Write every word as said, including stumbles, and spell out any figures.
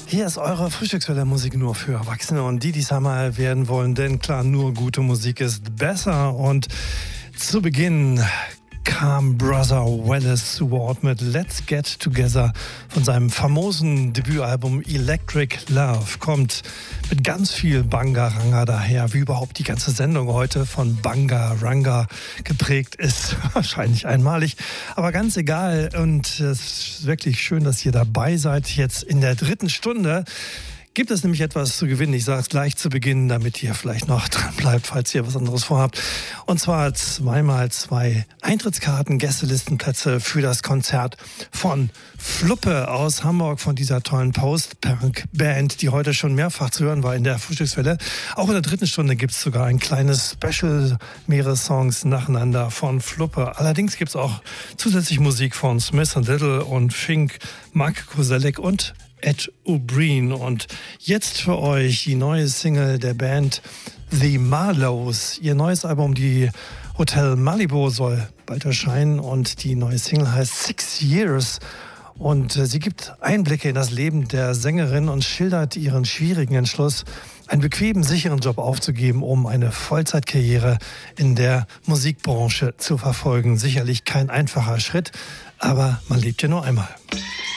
Hier ist eure Frühstückswelle Musik nur für Erwachsene und die, die es einmal werden wollen, denn klar, nur gute Musik ist besser. Und zu Beginn kam Brother Wallace zu Wort mit Let's Get Together von seinem famosen Debütalbum Electric Love. Kommt mit ganz viel Banga-Ranga daher, wie überhaupt die ganze Sendung heute von Banga-Ranga geprägt ist. Wahrscheinlich einmalig, aber ganz egal. Und es ist wirklich schön, dass ihr dabei seid. Jetzt in der dritten Stunde gibt es nämlich etwas zu gewinnen. Ich sage es gleich zu Beginn, damit ihr vielleicht noch dran bleibt, falls ihr was anderes vorhabt. Und zwar zweimal zwei Eintrittskarten, Gästelistenplätze für das Konzert von Fluppe aus Hamburg, von dieser tollen Post-Punk-Band, die heute schon mehrfach zu hören war in der Frühstückswelle. Auch in der dritten Stunde gibt es sogar ein kleines Special, mehrere Songs nacheinander von Fluppe. Allerdings gibt es auch zusätzlich Musik von Smith and Little und Fink, Mark Koselleck und Ed O'Brien. Und jetzt für euch die neue Single der Band The Marlows. Ihr neues Album, die Hotel Malibu, soll bald erscheinen und die neue Single heißt Six Years. Und äh, sie gibt Einblicke in das Leben der Sängerin und schildert ihren schwierigen Entschluss, einen bequemen, sicheren Job aufzugeben, um eine Vollzeitkarriere in der Musikbranche zu verfolgen. Sicherlich kein einfacher Schritt, aber man lebt ja nur einmal.